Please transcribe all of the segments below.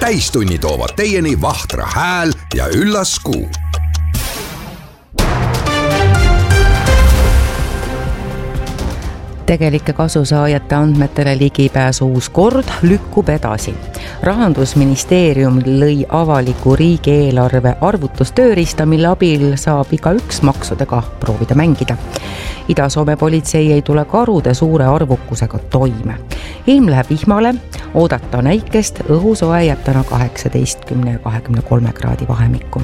täistunni toovad teieni Vahtra hääl ja üllas Kuu. Tegelike kasusaajate andmetele ligipääsu uus kord lükkub edasi. Rahandusministeerium lõi avaliku riigieelarve arvutustööriista, mille abil saab igaüks maksudega proovida mängida. Ida-Soome politsei ei tule karude suure arvukusega toime. Ilm läheb vihmale, oodata näikest, õhusoe jääb täna 18 ja 23 kraadi vahemikku.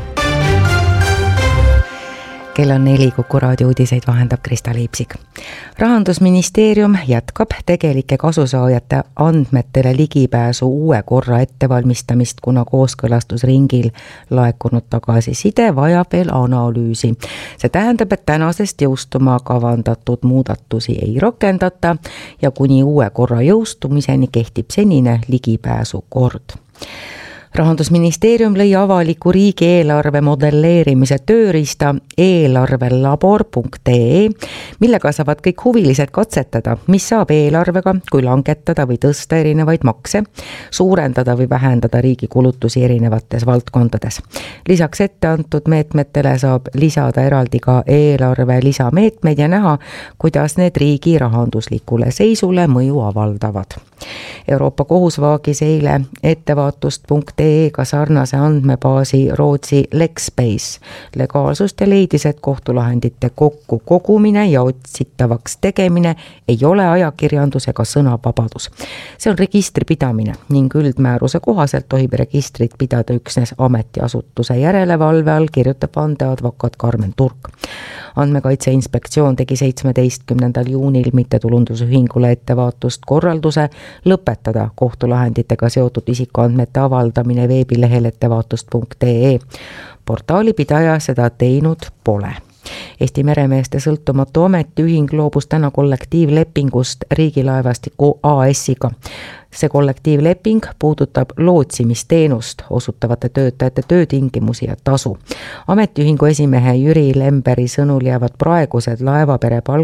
Kell on 4, Kuku raadio uudiseid vahendab Krista Liipsik. Rahandusministeerium jätkab tegelike kasusaajate andmetele ligipääsu uue korra ettevalmistamist, kuna kooskõlastusringil laekunud tagasiside vajab veel analüüsi. See tähendab, et tänasest jõustuma kavandatud muudatusi ei rakendata ja kuni uue korra jõustumiseni kehtib senine ligipääsu kord. Rahandusministeerium lõi avaliku riigieelarve modelleerimise tööriista eelarvelabor.ee, millega saavad kõik huvilised katsetada, mis saab eelarvega, kui langetada või tõsta erinevaid makse, suurendada või vähendada riigi kulutusi erinevates valdkondades. Lisaks ette antud meetmetele saab lisada eraldi ka eelarve lisameetmeid ja näha, kuidas need riigi rahanduslikule seisule mõju avaldavad. Euroopa Kohus vaagis eile ettevaatust.ee-ga sarnase andmebaasi Rootsi Lexbase legaalsust ja leidis, et kohtulahendite kokku kogumine ja otsitavaks tegemine ei ole ajakirjandus ega sõnavabadus. See on registri pidamine ning üldmääruse kohaselt tohib registrit pidada üksnes ametiasutuse järelevalve all, kirjutab vandeadvokaat Karmen Turk. Andmekaitse Inspektsioon tegi 17. juunil mittetulundusühingule ettevaatust korralduse lõpetada kohtulahenditega seotud isikuandmete avaldamine veebilehel ettevaatust.ee. Portaali pidaja seda teinud pole. Eesti meremeeste sõltumatu ametiühing loobus täna kollektiivlepingust Riigilaevastiku AS-iga. See kollektiivleping puudutab lootsimisteenust osutavate töötajate töötingimusi ja tasu. Ametiühingu esimehe Jüri Lemberi sõnul jäävad praegused laevapere